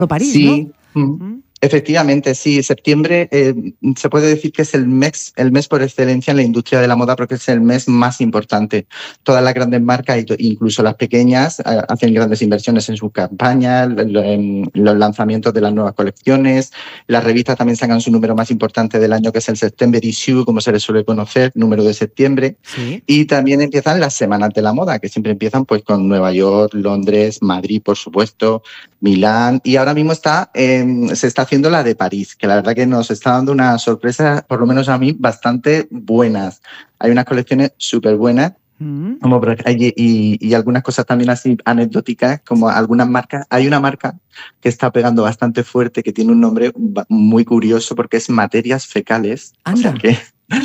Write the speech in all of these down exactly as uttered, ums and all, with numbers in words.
París, ¿no? Sí, mm, efectivamente, sí. Septiembre eh, se puede decir que es el mes, el mes por excelencia en la industria de la moda porque es el mes más importante. Todas las grandes marcas, incluso las pequeñas, eh, hacen grandes inversiones en sus campañas, en los lanzamientos de las nuevas colecciones. Las revistas también sacan su número más importante del año, que es el September Issue, como se les suele conocer, número de septiembre. Sí. Y también empiezan las semanas de la moda, que siempre empiezan pues con Nueva York, Londres, Madrid, por supuesto, Milán, y ahora mismo está, eh, se está haciendo la de París, que la verdad que nos está dando una sorpresa, por lo menos a mí, bastante buenas. Hay unas colecciones súper buenas, Mm. como, y, y, y algunas cosas también así anecdóticas, como algunas marcas. Hay una marca que está pegando bastante fuerte, que tiene un nombre muy curioso porque es Materias Fecales. Anda. O sea que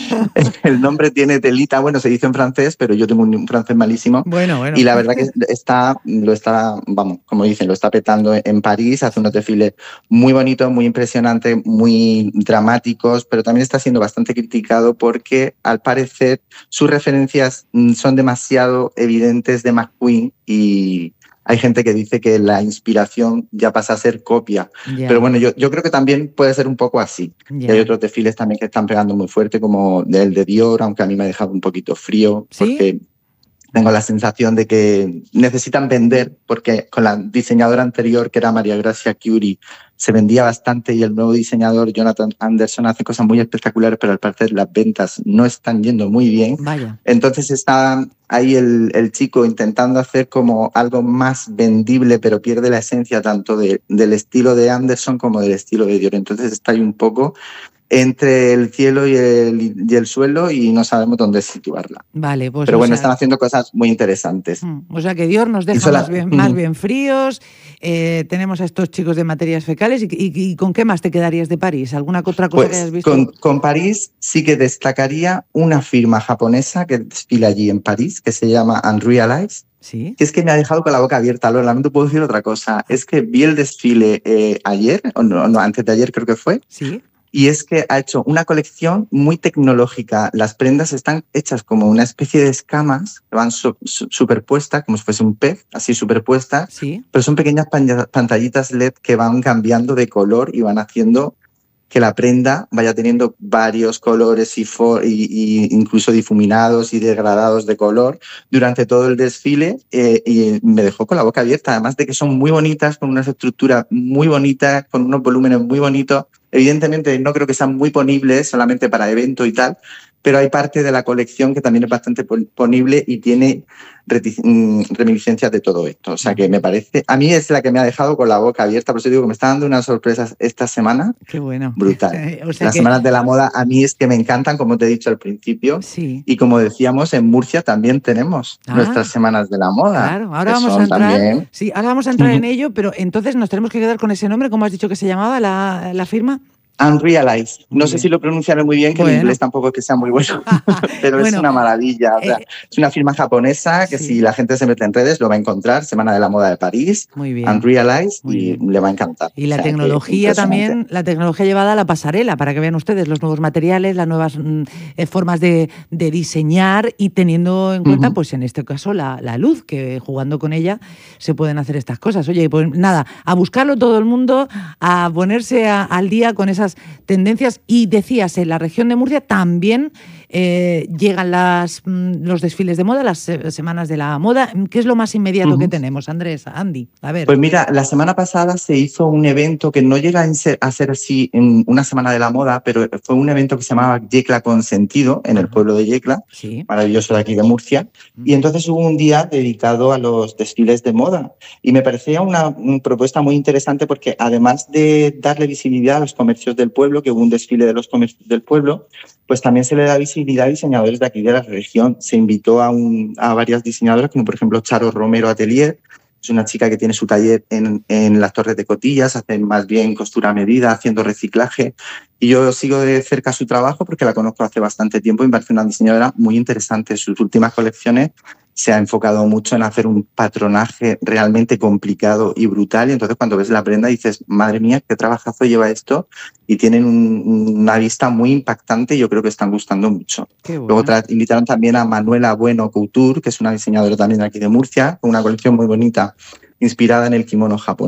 el nombre tiene telita, bueno, se dice en francés, pero yo tengo un francés malísimo. Bueno, bueno. Y la verdad que está, lo está, vamos, como dicen, lo está petando en París, hace unos desfiles muy bonitos, muy impresionantes, muy dramáticos, pero también está siendo bastante criticado porque al parecer sus referencias son demasiado evidentes de McQueen y hay gente que dice que la inspiración ya pasa a ser copia. Ya. Pero bueno, yo, yo creo que también puede ser un poco así. Ya. Y hay otros desfiles también que están pegando muy fuerte, como el de Dior, aunque a mí me ha dejado un poquito frío, ¿Sí? porque tengo la sensación de que necesitan vender, porque con la diseñadora anterior, que era María Grazia Chiuri, se vendía bastante y el nuevo diseñador, Jonathan Anderson, hace cosas muy espectaculares, pero al parecer las ventas no están yendo muy bien. Vaya. Entonces está ahí el, el chico intentando hacer como algo más vendible, pero pierde la esencia tanto de, del estilo de Anderson como del estilo de Dior. Entonces está ahí un poco entre el cielo y el, y el suelo y no sabemos dónde situarla. Vale, pues Pero bueno, o sea, están haciendo cosas muy interesantes. O sea que Dior nos deja sola, más, bien, más bien fríos, eh, tenemos a estos chicos de Materias Fecales y, y, y ¿con qué más te quedarías de París? ¿Alguna otra cosa pues, que hayas visto? Con, con París sí que destacaría una firma japonesa que desfila allí en París, que se llama Unrealize. Sí. Que es que me ha dejado con la boca abierta, Lola, no te puedo decir otra cosa. Es que vi el desfile eh, ayer, o no, no, antes de ayer creo que fue. Sí. Y es que ha hecho una colección muy tecnológica. Las prendas están hechas como una especie de escamas que van su, su, superpuestas, como si fuese un pez, así superpuestas. Sí. Pero son pequeñas pantallitas L E D que van cambiando de color y van haciendo que la prenda vaya teniendo varios colores y, for, y, y incluso difuminados y degradados de color durante todo el desfile eh, y me dejó con la boca abierta, además de que son muy bonitas, con unas estructuras muy bonitas, con unos volúmenes muy bonitos. Evidentemente no creo que sean muy ponibles solamente para evento y tal, pero hay parte de la colección que también es bastante ponible y tiene reminiscencias de todo esto. O sea que me parece, a mí es la que me ha dejado con la boca abierta, por eso digo que me está dando unas sorpresas esta semana. Qué bueno. Brutal. O sea Las que... semanas de la moda a mí es que me encantan, como te he dicho al principio. Sí. Y como decíamos, en Murcia también tenemos ah, nuestras semanas de la moda. Claro, ahora vamos a entrar. También... Sí, ahora vamos a entrar en ello, pero entonces nos tenemos que quedar con ese nombre. ¿Cómo has dicho que se llamaba la, la firma? Unrealize. Muy no bien. sé si lo pronunciaré muy bien, que bueno. el inglés tampoco es que sea muy bueno, pero bueno, es una maravilla. O sea, eh, es una firma japonesa que sí. Si la gente se mete en redes lo va a encontrar, Semana de la Moda de París, muy bien. Unrealize, muy y bien. le va a encantar. Y la o sea, tecnología también, la tecnología llevada a la pasarela, para que vean ustedes los nuevos materiales, las nuevas mm, eh, formas de, de diseñar y teniendo en cuenta, uh-huh. pues en este caso, la, la luz, que jugando con ella se pueden hacer estas cosas. Oye, pues nada, a buscarlo todo el mundo, a ponerse a, al día con esas tendencias. Y decías, en la región de Murcia también eh, llegan las, los desfiles de moda, las semanas de la moda. ¿Qué es lo más inmediato uh-huh. que tenemos, Andrés, Andy? A ver. Pues mira, la semana pasada se hizo un evento que no llega a ser, a ser así en una semana de la moda, pero fue un evento que se llamaba Yecla con Sentido, en uh-huh. el pueblo de Yecla, sí. maravilloso de aquí de Murcia. Uh-huh. Y entonces hubo un día dedicado a los desfiles de moda. Y me parecía una, una propuesta muy interesante porque además de darle visibilidad a los comercios del pueblo, que hubo un desfile de los comercios del pueblo, pues también se le da visibilidad a diseñadores de aquí de la región. Se invitó a, un, a varias diseñadoras, como por ejemplo Charo Romero Atelier. Es una chica que tiene su taller en, en las Torres de Cotillas, hace más bien costura a medida, haciendo reciclaje. Y yo sigo de cerca su trabajo porque la conozco hace bastante tiempo y me parece una diseñadora muy interesante. Sus últimas colecciones se ha enfocado mucho en hacer un patronaje realmente complicado y brutal. Y entonces cuando ves la prenda dices, madre mía, qué trabajazo lleva esto. Y tienen un, una vista muy impactante y yo creo que están gustando mucho. Bueno. Luego tra- invitaron también a Manuela Bueno Couture, que es una diseñadora también de aquí de Murcia, con una colección muy bonita inspirada en el kimono japonés.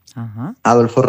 Ajá. Adolfo